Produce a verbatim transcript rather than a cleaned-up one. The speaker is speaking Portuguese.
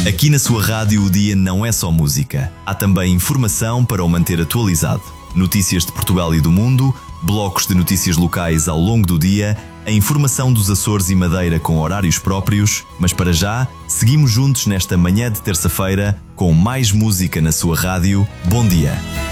Aqui na sua rádio o dia não é só música. Há também informação para o manter atualizado. Notícias de Portugal e do mundo, blocos de notícias locais ao longo do dia, a informação dos Açores e Madeira com horários próprios, mas para já, seguimos juntos nesta manhã de terça-feira com mais música na sua rádio. Bom dia!